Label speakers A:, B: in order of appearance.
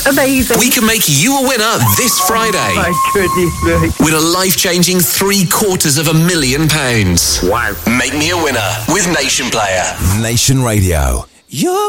A: Amazing.
B: We can make you a winner this Friday.
A: My goodness me.
B: With a life-changing £750,000.
C: Wow.
B: Make me a winner with Nation Player.
D: Nation Radio. You're